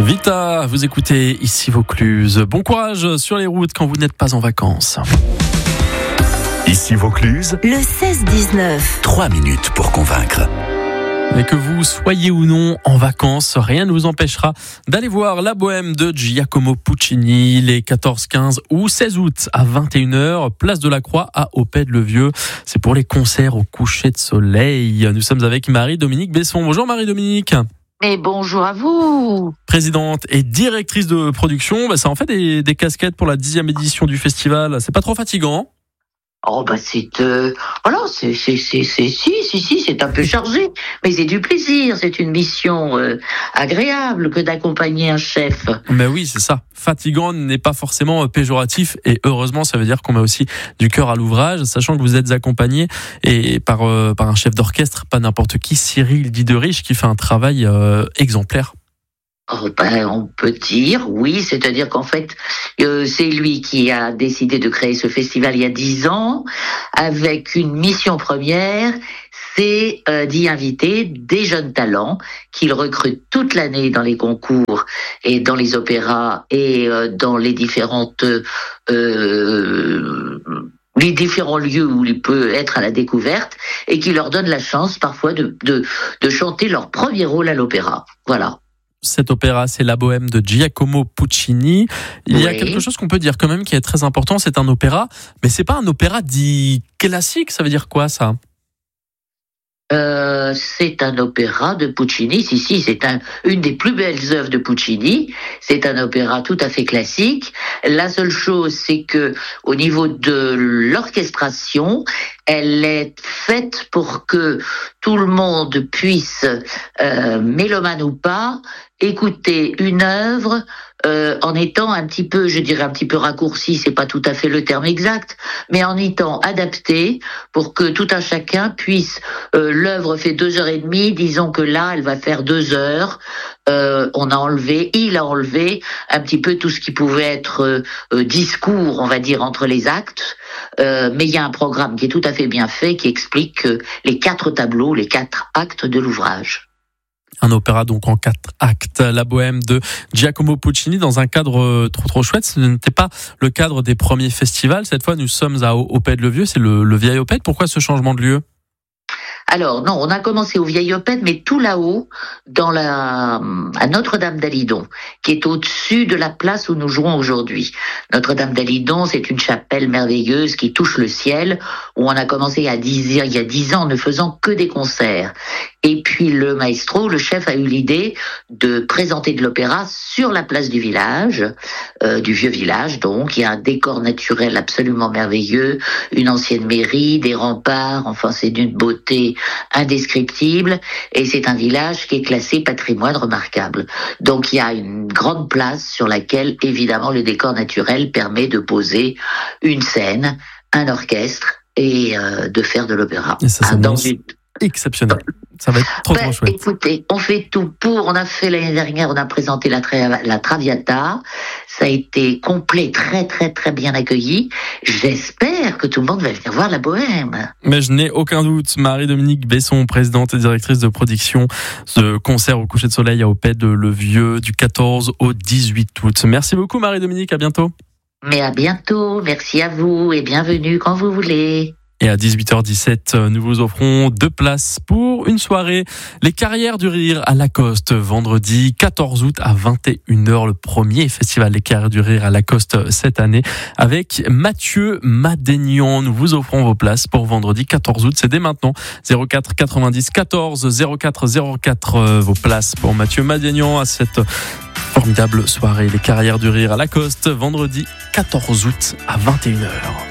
Vita, vous écoutez ici Vaucluse. Bon courage sur les routes quand vous n'êtes pas en vacances. Ici Vaucluse, le 16-19. 3 minutes pour convaincre. Mais que vous soyez ou non en vacances, rien ne vous empêchera d'aller voir La Bohème de Giacomo Puccini les 14, 15 ou 16 août à 21h, place de la Croix à Opède-le-Vieux. C'est pour les concerts au coucher de soleil. Nous sommes avec Marie-Dominique Besson. Bonjour Marie-Dominique. Et bonjour à vous. Présidente et directrice de production, ça en fait des casquettes pour la 10e édition du festival. C'est pas trop fatigant? Oh c'est voilà, c'est un peu chargé, mais c'est du plaisir, c'est une mission agréable que d'accompagner un chef. Mais oui, c'est ça. Fatigant n'est pas forcément péjoratif et heureusement, ça veut dire qu'on met aussi du cœur à l'ouvrage, sachant que vous êtes accompagné et par un chef d'orchestre, pas n'importe qui, Cyril Diederich, qui fait un travail exemplaire. On peut dire, oui, c'est-à-dire qu'en fait, c'est lui qui a décidé de créer ce festival il y a 10 ans, avec une mission première, c'est d'y inviter des jeunes talents qu'il recrute toute l'année dans les concours et dans les opéras et dans les différentes les différents lieux où il peut être à la découverte et qui leur donne la chance parfois de chanter leur premier rôle à l'opéra. Voilà. Cet opéra, c'est La Bohème de Giacomo Puccini. Il y a quelque chose qu'on peut dire quand même qui est très important, c'est un opéra, mais c'est pas un opéra dit classique, ça veut dire quoi ça ? C'est un opéra de Puccini, si, c'est une des plus belles œuvres de Puccini. C'est un opéra tout à fait classique. La seule chose, c'est que au niveau de l'orchestration, elle est faite pour que tout le monde puisse, mélomane ou pas, écouter une œuvre en étant un petit peu, je dirais un petit peu raccourci, c'est pas tout à fait le terme exact, mais en étant adapté pour que tout un chacun puisse, l'œuvre fait 2h30, disons que là elle va faire 2 heures, il a enlevé un petit peu tout ce qui pouvait être discours, on va dire, entre les actes, mais il y a un programme qui est tout à fait bien fait, qui explique les 4 tableaux, les 4 actes de l'ouvrage. Un opéra donc en 4 actes, La Bohème de Giacomo Puccini, dans un cadre trop chouette. Ce n'était pas le cadre des premiers festivals. Cette fois, nous sommes à Opède-le-Vieux, c'est le vieil Opède. Pourquoi ce changement de lieu ? Alors non, on a commencé au vieil Opède, mais tout là-haut, à Notre-Dame-d'Alidon, qui est au-dessus de la place où nous jouons aujourd'hui. Notre-Dame-d'Alidon, c'est une chapelle merveilleuse qui touche le ciel, où on a commencé il y a 10 ans, en ne faisant que des concerts. Et puis le maestro, le chef, a eu l'idée de présenter de l'opéra sur la place du village, du vieux village. Donc il y a un décor naturel absolument merveilleux, une ancienne mairie, des remparts. Enfin, c'est d'une beauté indescriptible. Et c'est un village qui est classé patrimoine remarquable. Donc il y a une grande place sur laquelle, évidemment, le décor naturel permet de poser une scène, un orchestre et de faire de l'opéra. Et ça, exceptionnel. Ça va être trop chouette. Écoutez, on fait tout pour. On a fait l'année dernière, on a présenté la Traviata. Ça a été complet, très très très bien accueilli. J'espère que tout le monde va venir voir La Bohème. Mais je n'ai aucun doute. Marie-Dominique Besson, présidente et directrice de production de concert au coucher de soleil à Opède-le-Vieux du 14 au 18 août. Merci beaucoup Marie-Dominique, à bientôt. Mais à bientôt, merci à vous et bienvenue quand vous voulez. Et à 18h17, nous vous offrons 2 places pour une soirée Les Carrières du Rire à Lacoste, vendredi 14 août à 21h, le premier festival Les Carrières du Rire à Lacoste cette année, avec Mathieu Madénian. Nous vous offrons vos places pour vendredi 14 août, c'est dès maintenant. 04 90 14 04 04, vos places pour Mathieu Madénian à cette formidable soirée Les Carrières du Rire à Lacoste, vendredi 14 août à 21h.